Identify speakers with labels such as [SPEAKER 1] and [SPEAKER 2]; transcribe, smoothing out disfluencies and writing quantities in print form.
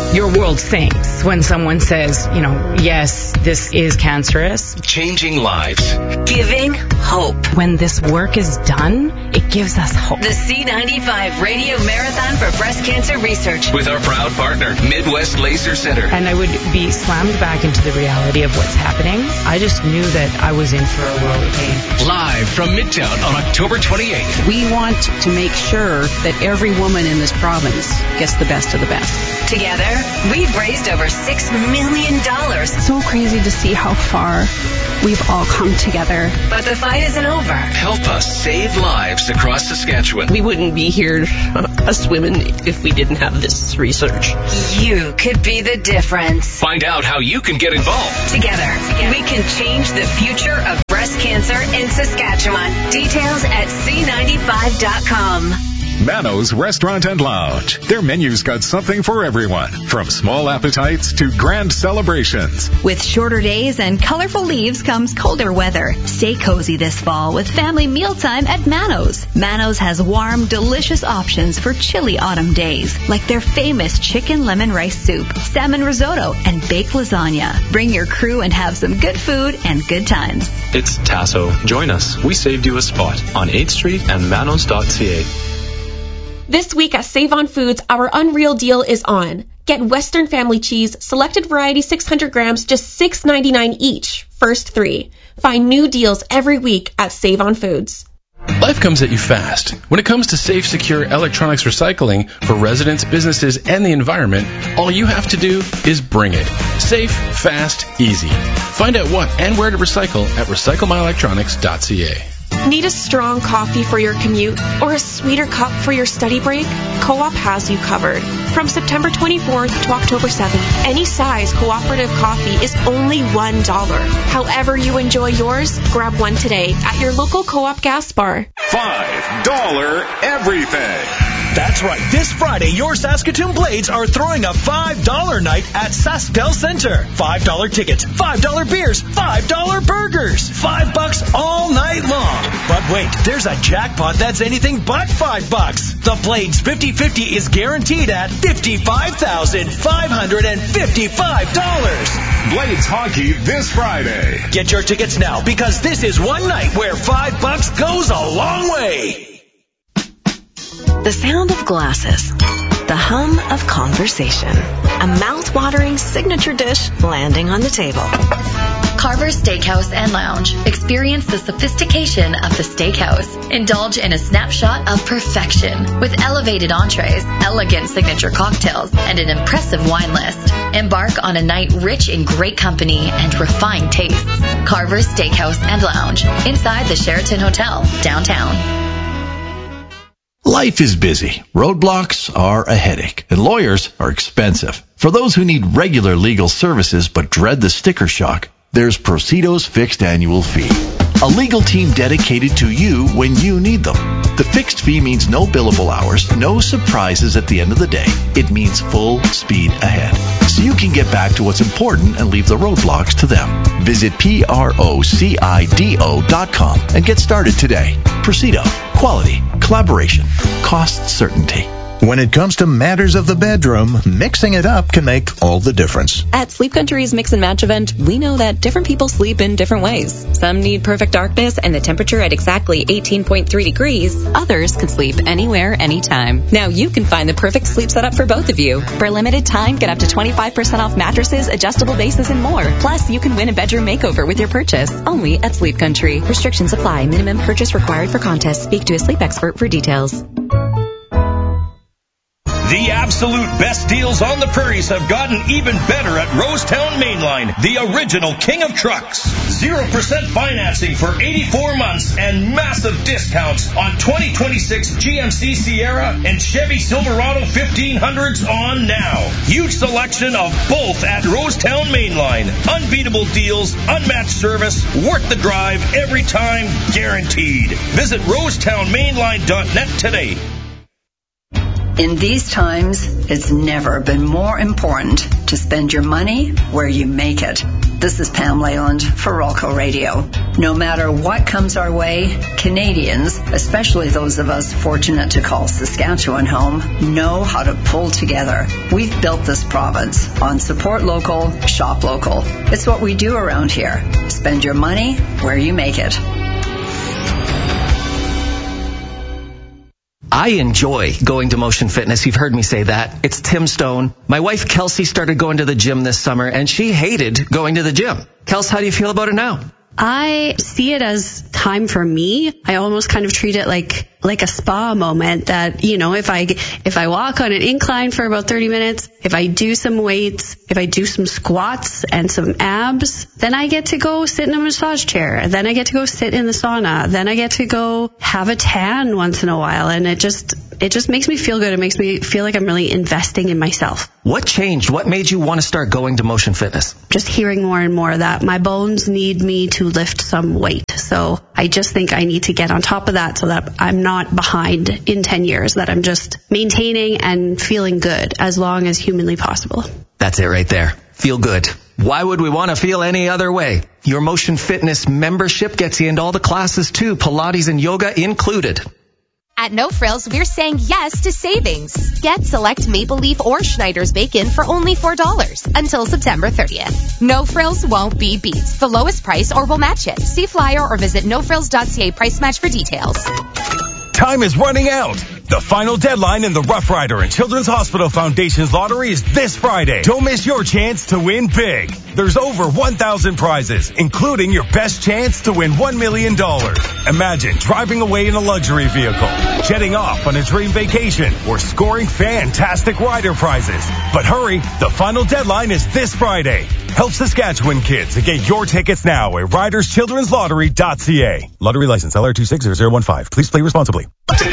[SPEAKER 1] Your world sinks when someone says, yes, this is cancerous.
[SPEAKER 2] Changing lives.
[SPEAKER 3] Giving hope.
[SPEAKER 1] When this work is done, it gives us hope.
[SPEAKER 3] The C95 Radio Marathon for Breast Cancer Research.
[SPEAKER 2] With our proud partner, Midwest Laser Center.
[SPEAKER 1] And I would be slammed back into the reality of what's happening. I just knew that I was in for a world of pain.
[SPEAKER 2] Live from Midtown on October 28th.
[SPEAKER 4] We want to make sure that every woman in this province gets the best of the best.
[SPEAKER 3] Together, we've raised over $6 million.
[SPEAKER 5] So crazy to see how far we've all come together.
[SPEAKER 3] But the fight isn't over.
[SPEAKER 2] Help us save lives across Saskatchewan.
[SPEAKER 4] We wouldn't be here, us women, if we didn't have this research.
[SPEAKER 3] You could be the difference.
[SPEAKER 2] Find out how you can get involved.
[SPEAKER 3] Together, we can change the future of breast cancer in Saskatchewan. Details at C95.com.
[SPEAKER 6] Mano's Restaurant and Lounge. Their menu's got something for everyone, from small appetites to grand celebrations.
[SPEAKER 7] With shorter days and colorful leaves comes colder weather. Stay cozy this fall with family mealtime at Mano's. Mano's has warm, delicious options for chilly autumn days, like their famous chicken lemon rice soup, salmon risotto, and baked lasagna. Bring your crew and have some good food and good times.
[SPEAKER 8] It's Tasso. Join us. We saved you a spot on 8th Street and manos.ca.
[SPEAKER 9] This week at Save On Foods, our Unreal Deal is on. Get Western Family Cheese, selected variety 600 grams, just $6.99 each. First 3. Find new deals every week at Save On Foods.
[SPEAKER 10] Life comes at you fast. When it comes to safe, secure electronics recycling for residents, businesses, and the environment, all you have to do is bring it. Safe, fast, easy. Find out what and where to recycle at recyclemyelectronics.ca.
[SPEAKER 9] Need a strong coffee for your commute or a sweeter cup for your study break? Co-op has you covered. From September 24th to October 7th, any size cooperative coffee is only $1. However you enjoy yours, grab one today at your local co-op gas bar.
[SPEAKER 6] $5 everything.
[SPEAKER 11] That's right. This Friday, your Saskatoon Blades are throwing a $5 night at SaskTel Center. $5 tickets, $5 beers, $5 burgers, $5 all night long. But wait, there's a jackpot that's anything but $5. The Blades 50-50 is guaranteed at $55,555.
[SPEAKER 6] Blades hockey this Friday.
[SPEAKER 11] Get your tickets now, because this is one night where $5 goes a long way.
[SPEAKER 12] The sound of glasses, the hum of conversation, a mouth-watering signature dish landing on the table.
[SPEAKER 13] Carver's Steakhouse and Lounge. Experience the sophistication of the steakhouse. Indulge in a snapshot of perfection with elevated entrees, elegant signature cocktails, and an impressive wine list. Embark on a night rich in great company and refined tastes. Carver's Steakhouse and Lounge, inside the Sheraton Hotel, downtown.
[SPEAKER 14] Life is busy. Roadblocks are a headache, and lawyers are expensive. For those who need regular legal services but dread the sticker shock, there's Procido's fixed annual fee. A legal team dedicated to you when you need them. The fixed fee means no billable hours, no surprises at the end of the day. It means full speed ahead, so you can get back to what's important and leave the roadblocks to them. Visit procido.com and get started today. Procido. Quality, collaboration, cost certainty.
[SPEAKER 15] When it comes to matters of the bedroom, mixing it up can make all the difference.
[SPEAKER 16] At Sleep Country's Mix and Match event, we know that different people sleep in different ways. Some need perfect darkness and the temperature at exactly 18.3 degrees. Others can sleep anywhere, anytime. Now you can find the perfect sleep setup for both of you. For a limited time, get up to 25% off mattresses, adjustable bases, and more. Plus, you can win a bedroom makeover with your purchase. Only at Sleep Country. Restrictions apply. Minimum purchase required for contest. Speak to a sleep expert for details.
[SPEAKER 17] The absolute best deals on the prairies have gotten even better at Rosetown Mainline, the original king of trucks. 0% financing for 84 months and massive discounts on 2026 GMC Sierra and Chevy Silverado 1500s on now. Huge selection of both at Rosetown Mainline. Unbeatable deals, unmatched service, worth the drive every time, guaranteed. Visit rosetownmainline.net today.
[SPEAKER 18] In these times, it's never been more important to spend your money where you make it. This is Pam Leyland for Rolco Radio. No matter what comes our way, Canadians, especially those of us fortunate to call Saskatchewan home, know how to pull together. We've built this province on support local, shop local. It's what we do around here. Spend your money where you make it.
[SPEAKER 19] I enjoy going to Motion Fitness. You've heard me say that. It's Tim Stone. My wife, Kelsey, started going to the gym this summer, and she hated going to the gym. Kels, how do you feel about it now?
[SPEAKER 5] I see it as time for me. I almost kind of treat it like a spa moment that, you know, if I walk on an incline for about 30 minutes, if I do some weights, if I do some squats and some abs, then I get to go sit in a massage chair. Then I get to go sit in the sauna. Then I get to go have a tan once in a while. And it just makes me feel good. It makes me feel like I'm really investing in myself.
[SPEAKER 19] What changed? What made you want to start going to Motion Fitness?
[SPEAKER 5] Just hearing more and more that my bones need me to lift some weight. So I just think I need to get on top of that so that I'm not behind in 10 years, that I'm just maintaining and feeling good as long as humanly possible.
[SPEAKER 19] That's it right there. Feel good. Why would we want to feel any other way? Your Motion Fitness membership gets you into all the classes too, Pilates and yoga included.
[SPEAKER 20] At No Frills, we're saying yes to savings. Get select Maple Leaf or Schneider's bacon for only $4 until September 30th. No Frills won't be beat. The lowest price or we'll match it. See flyer or visit nofrills.ca price match for details.
[SPEAKER 21] Time is running out. The final deadline in the Rough Rider and Children's Hospital Foundation's lottery is this Friday. Don't miss your chance to win big. There's over 1,000 prizes, including your best chance to win $1 million. Imagine driving away in a luxury vehicle, jetting off on a dream vacation, or scoring fantastic rider prizes. But hurry, the final deadline is this Friday. Help Saskatchewan kids and get your tickets now at riderschildrenslottery.ca. Lottery license LR260015. Please play responsibly.